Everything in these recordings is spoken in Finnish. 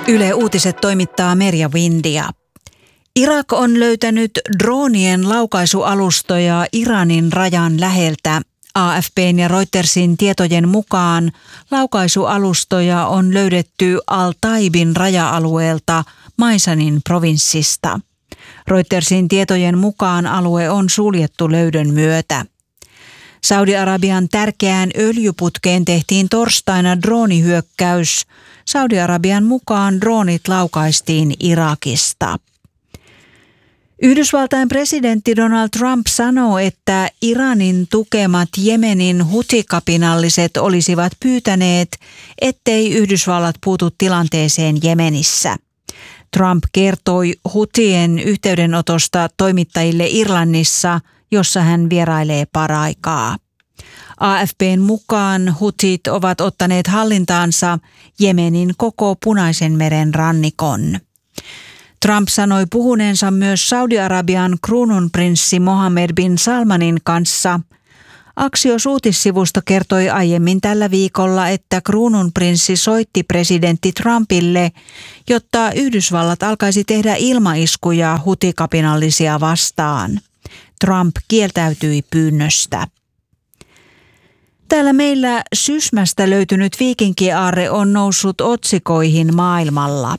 Yle Uutiset toimittaa Merja Windia. Irak on löytänyt droonien laukaisualustoja Iranin rajan läheltä. AFP:n ja Reutersin tietojen mukaan laukaisualustoja on löydetty Al-Taibin raja-alueelta Maisanin provinssista. Reutersin tietojen mukaan alue on suljettu löydön myötä. Saudi-Arabian tärkeään öljyputkeen tehtiin torstaina droonihyökkäys. Saudi-Arabian mukaan droonit laukaistiin Irakista. Yhdysvaltain presidentti Donald Trump sanoo, että Iranin tukemat Jemenin hutikapinalliset olisivat pyytäneet, ettei Yhdysvallat puutu tilanteeseen Jemenissä. Trump kertoi hutien yhteydenotosta toimittajille Irlannissa, jossa hän vierailee paraikaa. AFP:n mukaan hutit ovat ottaneet hallintaansa Jemenin koko Punaisen meren rannikon. Trump sanoi puhuneensa myös Saudi-Arabian kruununprinssi Mohammed bin Salmanin kanssa. Axios uutissivusto kertoi aiemmin tällä viikolla, että kruununprinssi soitti presidentti Trumpille, jotta Yhdysvallat alkaisi tehdä ilmaiskuja hutikapinallisia vastaan. Trump kieltäytyi pyynnöstä. Täällä meillä Sysmästä löytynyt viikinkiaarre on noussut otsikoihin maailmalla.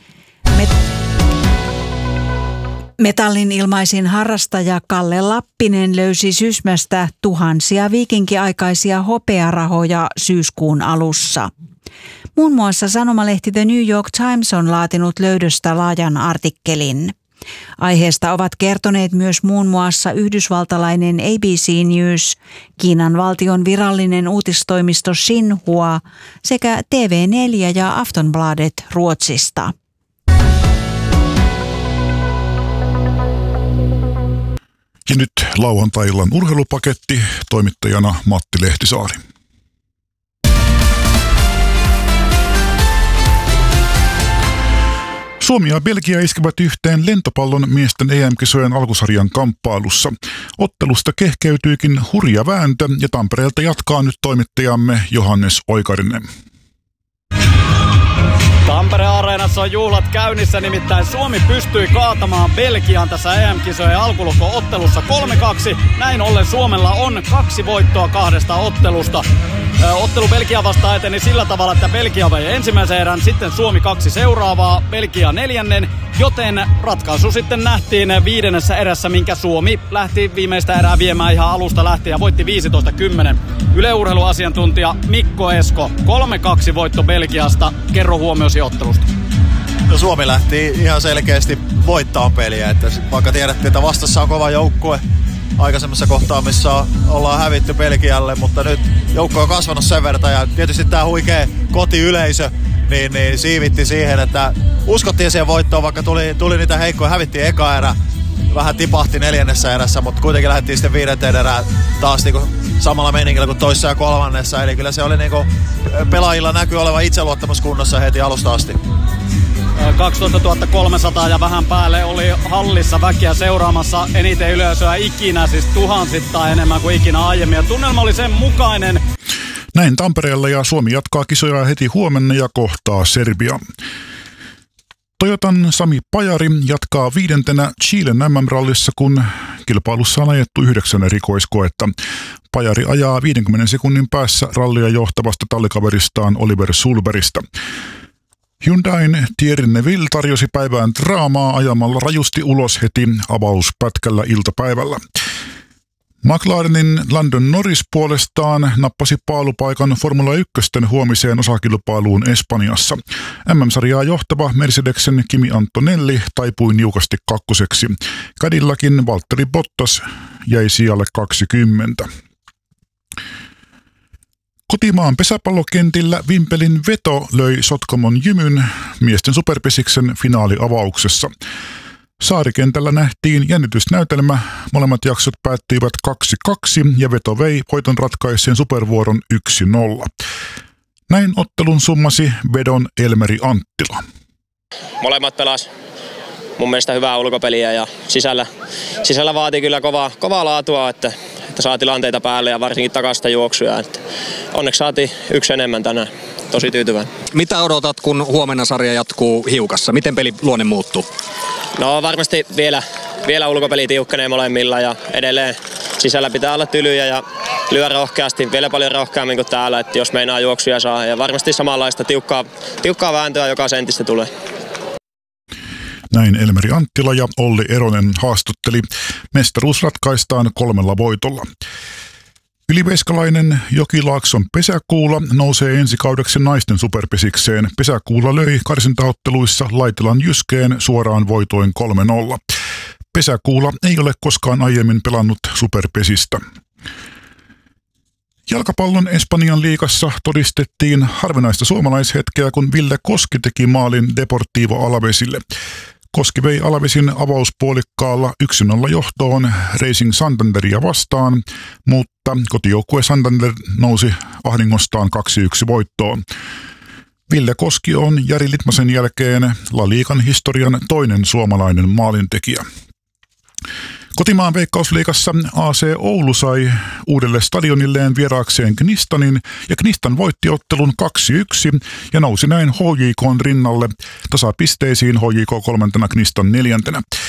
Metallin ilmaisin harrastaja Kalle Lappinen löysi Sysmästä tuhansia viikinkiaikaisia hopearahoja syyskuun alussa. Muun muassa sanomalehti The New York Times on laatinut löydöstä laajan artikkelin. Aiheesta ovat kertoneet myös muun muassa yhdysvaltalainen ABC News, Kiinan valtion virallinen uutistoimisto Xinhua sekä TV4 ja Aftonbladet Ruotsista. Ja nyt lauantai-illan urheilupaketti, toimittajana Matti Lehtisaari. Suomi ja Belgia iskevät yhteen lentopallon miesten EM-kisojen alkusarjan kamppailussa. Ottelusta kehkeytyykin hurja vääntö ja Tampereelta jatkaa nyt toimittajamme Johannes Oikarinen. Tampereen areenassa on juhlat käynnissä, nimittäin Suomi pystyi kaatamaan Belgian tässä EM-kisojen alkulohko-ottelussa 3-2. Näin ollen Suomella on 2 voittoa 2 ottelusta. Ottelu Belgia vastaan eteni sillä tavalla, että Belgia vei ensimmäisen erän, sitten Suomi 2 seuraavaa, Belgia 4. Joten ratkaisu sitten nähtiin 5. erässä, minkä Suomi lähti viimeistä erää viemään ihan alusta lähtien ja voitti 15-10. Yle-urheiluasiantuntija Mikko Esko, 3-2 voitto Belgiasta. Kerro huomiosi ottelusta. No, Suomi lähti ihan selkeästi voittaa peliä, että vaikka tiedettiin, että vastassa on kova joukkue aikaisemmassa kohtaa, missä ollaan hävitty Belgialle, mutta nyt joukko on kasvanut sen verran ja tietysti tämä huikea kotiyleisö niin siivitti siihen, että uskottiin siihen voittoon, vaikka tuli niitä heikkoja, hävittiin eka erä, vähän tipahti 4. erässä, mutta kuitenkin lähdettiin sitten 5. erään taas niinku samalla meiningillä kuin toisessa ja 3. Eli kyllä se oli niinku pelaajilla näkyy olevan itseluottamus kunnossa heti alusta asti. 12 300 ja vähän päälle oli hallissa väkeä seuraamassa, eniten yleisöä ikinä, siis tuhansittain enemmän kuin ikinä aiemmin. Ja tunnelma oli sen mukainen. Näin Tampereella, ja Suomi jatkaa kisoja heti huomenna ja kohtaa Serbia. Toyotan Sami Pajari jatkaa 5. Chilen MM-rallissa, kun kilpailussa on ajettu 9 erikoiskoetta. Pajari ajaa 50 sekunnin päässä rallia johtavasta tallikaveristaan Oliver Sulbergista. Hyundain Thierry Neuville tarjosi päivään draamaa ajamalla rajusti ulos heti avauspätkällä iltapäivällä. McLarenin Lando Norris puolestaan nappasi paalupaikan Formula 1 huomiseen osakilpailuun Espanjassa. MM-sarjaa johtava Mercedesen Kimi Antonelli taipui niukasti 2. Cadillacin Valtteri Bottas jäi sijalle 20. Kotimaan pesäpallokentillä Vimpelin Veto löi Sotkamon Jymyn miesten superpesiksen finaaliavauksessa. Saarikentällä nähtiin jännitysnäytelmä, molemmat jaksot päättyivät 2-2 ja Veto vei voiton ratkaisseen supervuoron 1-0. Näin ottelun summasi Vedon Elmeri Anttila. Molemmat pelas mun mielestä hyvää ulkopeliä ja sisällä vaatii kyllä kovaa laatua, että saa tilanteita päälle ja varsinkin takasta juoksuja. Että onneksi saatiin 1 enemmän tänään. tosi tyytyväinen. Mitä odotat, kun huomenna sarja jatkuu Hiukassa? Miten peliluonne muuttuu? No varmasti vielä ulkopeli tiukkenee molemmilla ja edelleen sisällä pitää olla tylyjä ja lyö rohkeasti, vielä paljon rohkeammin kuin täällä, että jos meinaa juoksuja saa. Ja varmasti samanlaista tiukkaa vääntöä joka sentistä tulee. Näin Elmeri Anttila ja Olli Eronen haastatteli. Mestaruus ratkaistaan 3 voitolla. Yliveiskalainen Jokilaakson Pesäkuula nousee ensi kaudeksi naisten superpesikseen. Pesäkuula löi karsintaotteluissa Laitilan Jyskeen suoraan voitoin 3-0. Pesäkuula ei ole koskaan aiemmin pelannut superpesistä. Jalkapallon Espanjan liigassa todistettiin harvinaista suomalaishetkeä, kun Ville Koski teki maalin Deportivo Alavesille. Koski vei Alavesin avauspuolikkaalla 1-0 johtoon Racing Santanderia vastaan, mutta kotijoukkue Santander nousi ahdingostaan 2-1 voittoon. Ville Koski on Jari Litmasen jälkeen La Ligan historian toinen suomalainen maalintekijä. Kotimaan Veikkausliigassa AC Oulu sai uudelle stadionilleen vieraakseen Knistanin ja Knistan voitti ottelun 2-1 ja nousi näin HJK:n rinnalle tasapisteisiin HJK 3, Knistan 4.